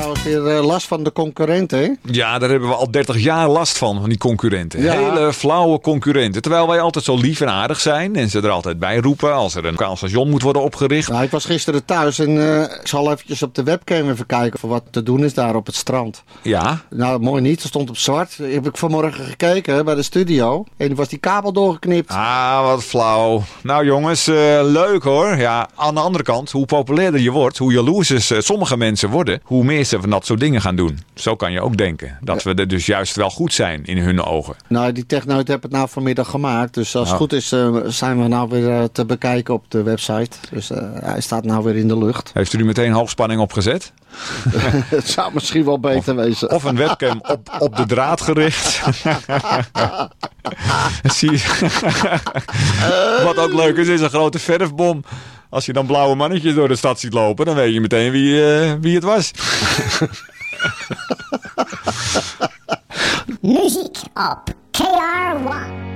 trouwens weer last van de concurrenten, hè? Ja, daar hebben we al 30 jaar last van die concurrenten. Ja. Hele flauwe concurrenten. Terwijl wij altijd zo lief en aardig zijn en ze er altijd bij roepen als er een lokaal station moet worden opgericht. Nou, ik was gisteren thuis en ik zal eventjes op de webcam even kijken voor wat te doen is daar op het strand. Ja, Nou, mooi niet. Er stond op zwart. Heb ik vanmorgen gekeken bij de studio. En was die kabel doorgeknipt. wat flauw. Nou jongens, leuk hoor. Ja, aan de andere kant, hoe populairder je wordt, hoe jaloers sommige mensen worden, hoe meer ze van dat soort dingen gaan doen. Zo kan je ook denken. Dat we er dus juist wel goed zijn in hun ogen. Nou, die techneut heeft het nou vanmiddag gemaakt. Dus als het goed is, zijn we nou weer te bekijken op de website. Dus hij staat nou weer in de lucht. Heeft u meteen hoogspanning opgezet? Het zou misschien wel beter wezen. Of een webcam op de draad gericht. Zie je? Wat ook leuk is een grote verfbom. Als je dan blauwe mannetjes door de stad ziet lopen, dan weet je meteen wie het was. Muziek op KR1.